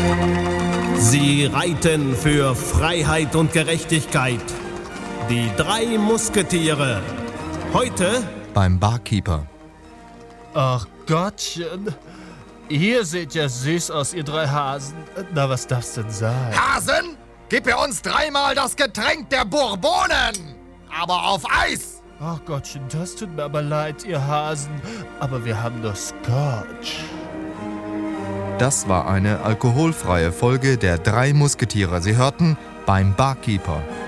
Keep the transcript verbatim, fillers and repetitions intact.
Sie reiten für Freiheit und Gerechtigkeit. Die drei Musketiere. Heute beim Barkeeper. Ach Gottchen, ihr seht ja süß aus, ihr drei Hasen. Na, was darf's denn sein? Hasen, gib mir uns dreimal das Getränk der Bourbonen, aber auf Eis. Ach Gottchen, das tut mir aber leid, ihr Hasen, aber wir haben doch Scotch. Das war eine alkoholfreie Folge der drei Musketiere. Sie hörten beim Barkeeper.